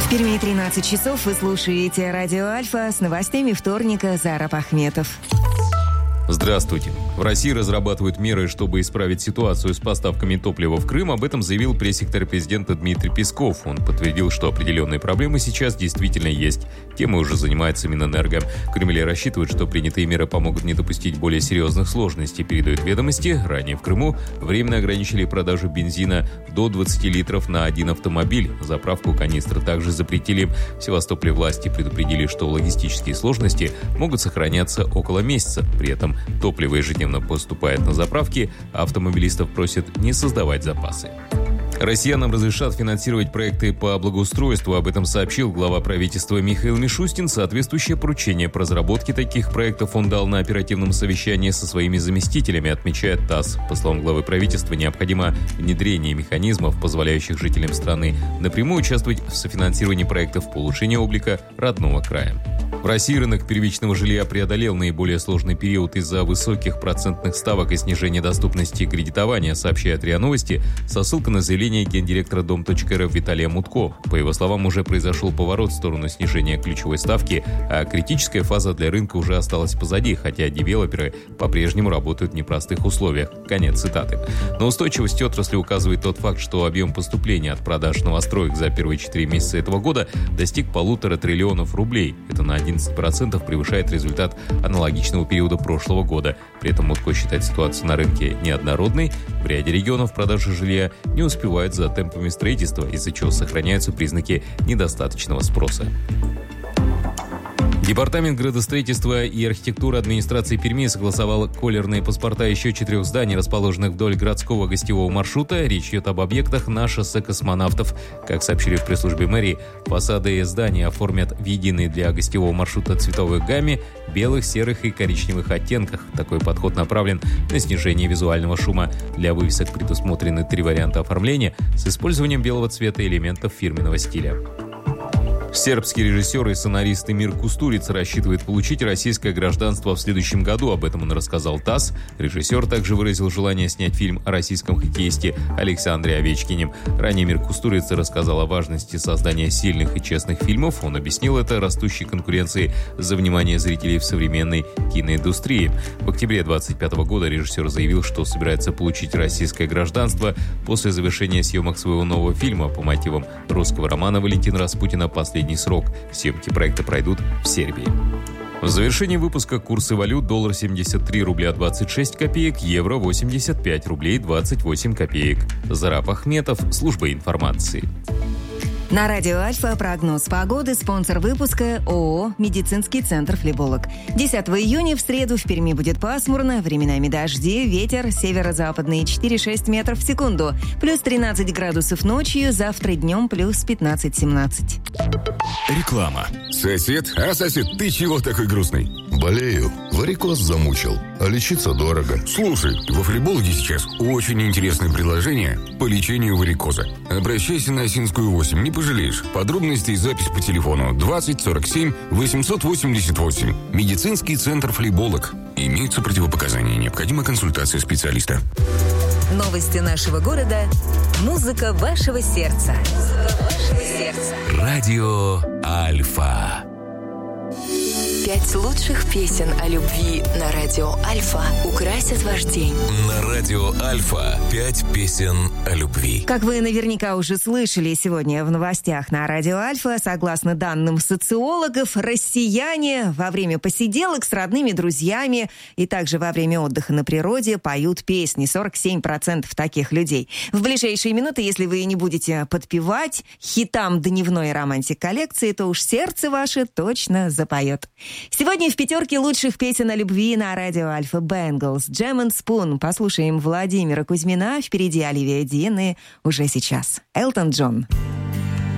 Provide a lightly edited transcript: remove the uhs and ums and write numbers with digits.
В Перми 13 часов. Вы слушаете радио «Альфа». С новостями вторника Зараб Ахметов. Здравствуйте. В России разрабатывают меры, чтобы исправить ситуацию с поставками топлива в Крым. Об этом заявил пресс-секретарь президента Дмитрий Песков. Он подтвердил, что определенные проблемы сейчас действительно есть. Темой уже занимается Минэнерго. В Кремле рассчитывают, что принятые меры помогут не допустить более серьезных сложностей, передают ведомости. Ранее в Крыму временно ограничили продажу бензина до 20 литров на один автомобиль. Заправку канистры также запретили. В Севастополе власти предупредили, что логистические сложности могут сохраняться около месяца. При этом топливо ежедневно поступает на заправки, а автомобилистов просят не создавать запасы. Россиянам разрешат финансировать проекты по благоустройству. Об этом сообщил глава правительства Михаил Мишустин. Соответствующее поручение по разработке таких проектов он дал на оперативном совещании со своими заместителями, отмечает ТАСС. По словам главы правительства, необходимо внедрение механизмов, позволяющих жителям страны напрямую участвовать в софинансировании проектов по улучшению облика родного края. В России рынок первичного жилья преодолел наиболее сложный период из-за высоких процентных ставок и снижения доступности кредитования, сообщает РИА Новости, со ссылкой на заявление гендиректора Дом.рф Виталия Мутко. По его словам, уже произошел поворот в сторону снижения ключевой ставки, а критическая фаза для рынка уже осталась позади, хотя девелоперы по-прежнему работают в непростых условиях. Конец цитаты. На устойчивость отрасли указывает тот факт, что объем поступления от продаж новостроек за первые 4 месяца этого года достиг 1,5 триллиона рублей. Это на 11% превышает результат аналогичного периода прошлого года. При этом Мутко считает ситуацию на рынке неоднородной. В ряде регионов продажи жилья не успевают за темпами строительства, из-за чего сохраняются признаки недостаточного спроса. Департамент градостроительства и архитектуры администрации Перми согласовал колерные паспорта еще 4 зданий, расположенных вдоль городского гостевого маршрута. Речь идет об объектах на шоссе Космонавтов. Как сообщили в пресс-службе мэрии, фасады зданий оформят в единой для гостевого маршрута цветовой гамме белых, серых и коричневых оттенках. Такой подход направлен на снижение визуального шума. Для вывесок предусмотрены 3 варианта оформления с использованием белого цвета элементов фирменного стиля. Сербский режиссер и сценарист Эмир Кустурица рассчитывает получить российское гражданство в следующем году. Об этом он рассказал ТАСС. Режиссер также выразил желание снять фильм о российском хоккеисте Александре Овечкине. Ранее Эмир Кустурица рассказал о важности создания сильных и честных фильмов. Он объяснил это растущей конкуренцией за внимание зрителей в современной киноиндустрии. В октябре 2025 года режиссер заявил, что собирается получить российское гражданство после завершения съемок своего нового фильма по мотивам русского романа Валентина Распутина «Последний срок». Съемки проекта пройдут в Сербии. В завершении выпуска курсы валют: доллар 73 рубля 26 копеек, евро 85 рублей 28 копеек. Зараб Ахметов, служба информации. На радио «Альфа» прогноз погоды. Спонсор выпуска ООО «Медицинский центр Флеболог». 10 июня в среду в Перми будет пасмурно, временами дожди, ветер северо-западный 4-6 метров в секунду. Плюс 13 градусов ночью, завтра днем плюс 15-17. Реклама. Сосед, ты чего такой грустный? Болею. Варикоз замучил. А лечиться дорого. Слушай, во Флебологе сейчас очень интересное предложение по лечению варикоза. Обращайся на Осинскую 8, не пожалеешь. Подробности и запись по телефону 20 47 888. Медицинский центр Флеболог. Имеются противопоказания. Необходима консультация специалиста. Новости нашего города. Музыка вашего сердца. Радио Альфа. 5 лучших песен о любви на радио Альфа украсят ваш день. На радио Альфа 5 песен о любви. Как вы наверняка уже слышали сегодня в новостях на радио Альфа, согласно данным социологов, россияне во время посиделок с родными друзьями и также во время отдыха на природе поют песни. 47% таких людей. В ближайшие минуты, если вы не будете подпевать хитам дневной романтик-коллекции, то уж сердце ваше точно запоет. Сегодня в 5 лучших песен о любви на радио Альфа Bangles, Jam and Spoon. Послушаем Владимира Кузьмина, впереди Оливия Дин и уже сейчас Элтон Джон.